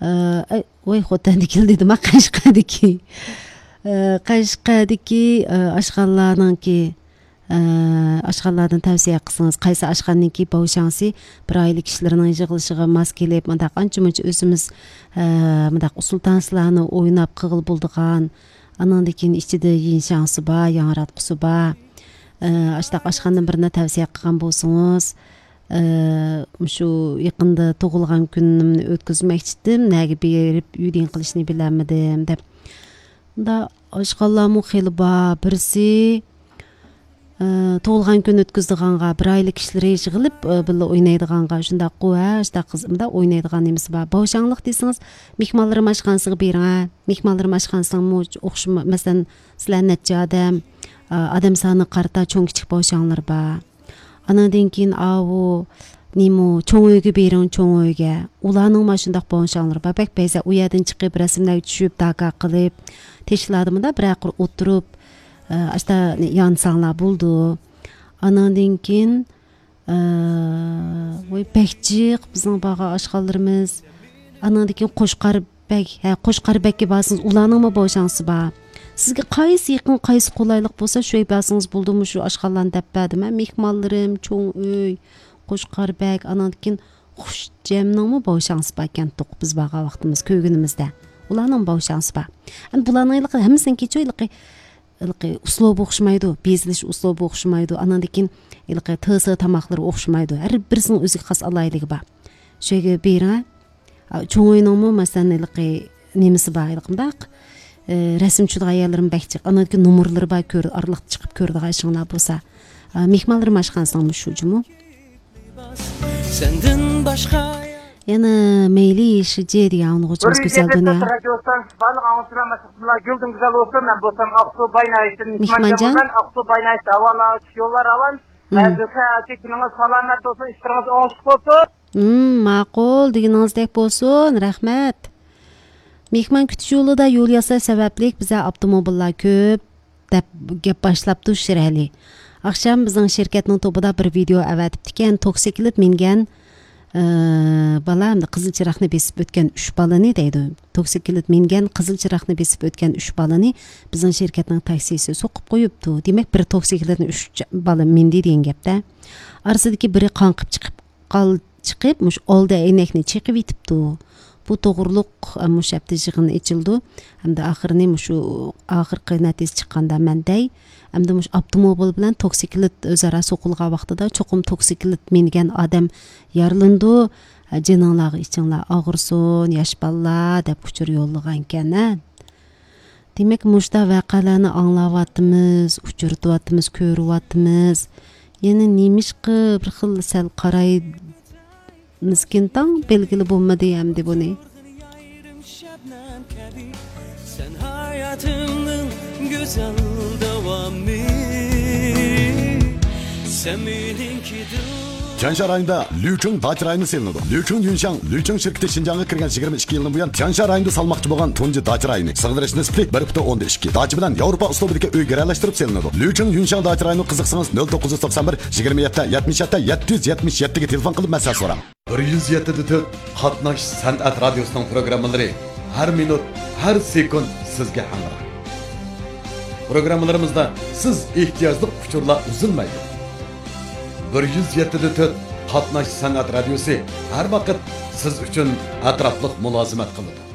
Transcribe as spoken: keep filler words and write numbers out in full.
voy xo'tandiki dedim Qashqadiki Qashqadiki oshxonalarninki oshxonalardan tavsiya qilsangiz qaysi oshxonaniki bo'shansi bir oylik kishilarning yig'ilishiga mos kelib mundaq ancha muncha o'zimiz mundaq usul tanslarni o'ynab qig'il bo'ldigan anandan keyin ichida yinshansi bor yangratqusi bor ashtaq oshxonadan birini tavsiya qilgan bo'lsangiz shu yaqinda tug'ilgan kunimni o'tkazmoqchidim naga berib uydan qilishni bilamadim deb da oshxonalarmi xeli bor birisi tug'ilgan kun o'tkazdiganga bir oylik kishilar yig'ilib birga o'ynaydiganga shundoq qo'ya shundoq qizimda o'ynaydigan nemisi bor bo'shanliq desangiz mehmonlarim oshxonasiga bering mehmonlarim oshxonasiga o'xshama masalan sizlar necha odam odam soni qarata cho'ng kichik bo'shanlar bor anandan keyin avu nima cho'ng uyga bering cho'ng uyga ularning mana shundoq bo'shanlar bor bak ba'zi u yerdan chiqib rasmlar tushib daqa qilib teshladimda bir aqir o'tirib asta yansanglar bo'ldi anandan keyin voy bakchiq bizning baga oshxonalarimiz anandan keyin qo'shqarbak ha qo'shqarbakka borsangiz ularning bo'shansi bor sizga qaysi yaqin qaysi qulaylik bo'lsa shu borsangiz bo'ldimi shu oshxonalarni deb berdim mehmonlarim cho'ng uy qo'shqarbak anandan keyin xushjamning bo'shansi bor ekan to'q biz baga vaqtimiz ko'ygunimizda ularning bo'shansi bor bularning hammasini kechoyliqi ilqi uslubi o'xshamaydi bezilish uslubi o'xshamaydi anandan keyin ilqi tisi tomoqlari o'xshamaydi har birisining o'ziga xos aloyligi bor shu yerga bering cho'ng o'yinimi masalan ilqi nemisi bor ilqimdaq rasm chizgan ayollarım bakchiq anandan keyin nomerlari bor ko'r orliq chiqib ko'rdigan ishinglar bo'lsa mehmonlarim oshxonasingmi shu jumu sendan boshqa yana meyli işi degan o'g'chimiz go'zal dunyo Güldüm güzel olsun ben bosam Aksu Baynayış'ın Mihmancan Aksu Baynayış havala yollar alan Özüke çekiminiz salamet olsun işleriniz oğuşluk olsun Hmm, ma'qul deganingizdek bo'lsin rahmat mehmon kutish yo'lida yo'l yasash sababli biza avtomobillar ko'p deb gap boshlabdi shirali oqshom bizning shirkatning to'pida bir video avatibdi ekan toksikilib mingan bala hamda qizil chiroqni besib o'tgan uch balani deydi toksikilib mingan qizil chiroqni besib o'tgan uch balani bizning shirkatning taksisi so'qib qo'yibdi demak bir toksikilibni uch bala mindi degan gapda orasidagi biri qonqib chiqib qol chiqib mush oldi aynakni chiqib yetibdi bu to'g'riliq mushabda yig'in ichildi hamda oxirini shu oxirgi natija chiqqanda manday hamda mush avtomobil bilan toksiklit o'zaro so'qilgan vaqtida cho'qim toksiklit mingan odam yarlindi jininglar ichinglar og'irsin yosh bolalar deb uchur yo'llagan ekan demak mushda voqealarni anglayapmiz uchirtyapmiz ko'ryapmiz yana nemishqi bir xil sal qaray miskintan belgili bo'lmadi ham deb buni sen hayatımın güzel devamı sen benimkidir Tianshan rayonida Lyucheng dach rayoni selinadi. Lyucheng Yunshang Lyucheng shirkati Xinjiangga kirgan yigirma ikki yildan buyon Tianshan rayonida salmoqchi bo'lgan tunji dach rayoni sig'dirish nisbi bir butun o'n ikki dach bilan Yevropa uslubidagi uy garalashtirib selinadi. Lyucheng Yunshang dach rayoni qiziqsangiz nol to'qqiz yuz to'qson bir yigirma yetti yetmish yetti yetti yuz yetmish yetti ga telefon qilib maslahat so'rang. bir yuz yetti to'rt qatnash san'at radiosining programmalari har minut har sekund sizga hamroh. Programmalarimizda siz ehtiyojli uchurlar uzilmaydi. bir yuz yetti to'rt qatnash san'at radiosi har vaqt siz uchun atrofliq mulozimat qiladi.